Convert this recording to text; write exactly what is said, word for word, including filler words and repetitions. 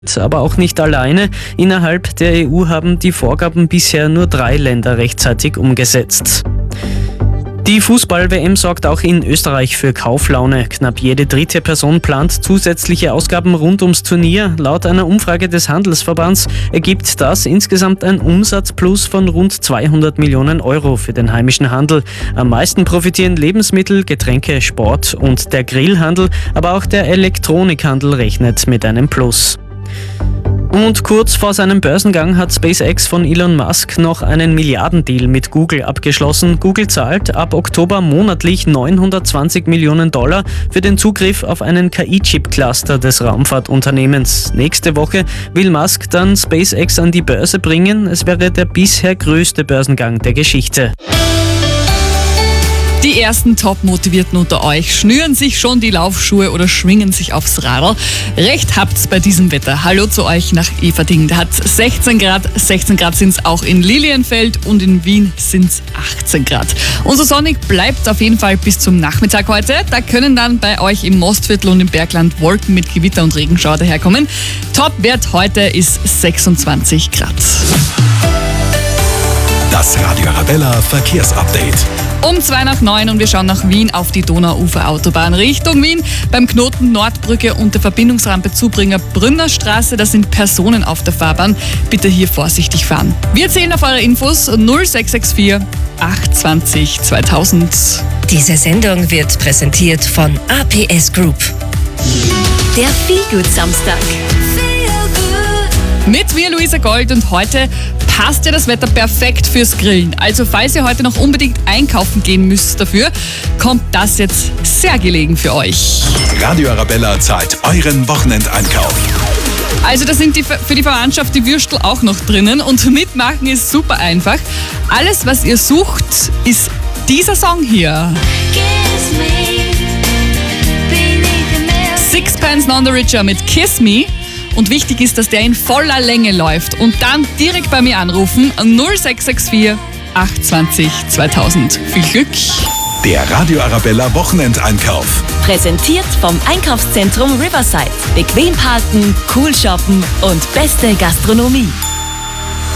Aber auch nicht alleine. Innerhalb der E U haben die Vorgaben bisher nur drei Länder rechtzeitig umgesetzt. Die Fußball-W M sorgt auch in Österreich für Kauflaune. Knapp jede dritte Person plant zusätzliche Ausgaben rund ums Turnier. Laut einer Umfrage des Handelsverbands ergibt das insgesamt ein Umsatzplus von rund zweihundert Millionen Euro für den heimischen Handel. Am meisten profitieren Lebensmittel, Getränke, Sport und der Grillhandel, aber auch der Elektronikhandel rechnet mit einem Plus. Und kurz vor seinem Börsengang hat SpaceX von Elon Musk noch einen Milliardendeal mit Google abgeschlossen. Google zahlt ab Oktober monatlich neunhundertzwanzig Millionen Dollar für den Zugriff auf einen K I-Chip-Cluster des Raumfahrtunternehmens. Nächste Woche will Musk dann SpaceX an die Börse bringen. Es wäre der bisher größte Börsengang der Geschichte. Die ersten Top-Motivierten unter euch schnüren sich schon die Laufschuhe oder schwingen sich aufs Radl. Recht habt's bei diesem Wetter. Hallo zu euch nach Everding. Da hat's sechzehn Grad. sechzehn Grad sind's auch in Lilienfeld und in Wien sind's achtzehn Grad. Unser Sonnig bleibt auf jeden Fall bis zum Nachmittag heute. Da können dann bei euch im Mostviertel und im Bergland Wolken mit Gewitter und Regenschauer daherkommen. Topwert heute ist sechsundzwanzig Grad. Das Radio Arabella Verkehrsupdate. Um zwei nach neun und wir schauen nach Wien auf die Donauuferautobahn Richtung Wien. Beim Knoten Nordbrücke und der Verbindungsrampe Zubringer Brünner Straße, da sind Personen auf der Fahrbahn. Bitte hier vorsichtig fahren. Wir zählen auf eure Infos null sechs sechs vier acht zwanzig zweitausend. Diese Sendung wird präsentiert von A P S Group. Der Feelgood-Samstag. Mit mir Luisa Gold und heute passt ja das Wetter perfekt fürs Grillen. Also falls ihr heute noch unbedingt einkaufen gehen müsst dafür, kommt das jetzt sehr gelegen für euch. Radio Arabella zahlt euren Wochenendeinkauf. Also da sind die, für die Verwandtschaft die Würstel auch noch drinnen und mitmachen ist super einfach. Alles, was ihr sucht, ist dieser Song hier. Sixpence None the Richer mit Kiss Me. Und wichtig ist, dass der in voller Länge läuft. Und dann direkt bei mir anrufen null sechs sechs vier acht zwanzig zweitausend. Viel Glück! Der Radio Arabella Wochenendeinkauf. Präsentiert vom Einkaufszentrum Riverside. Bequem parken, cool shoppen und beste Gastronomie.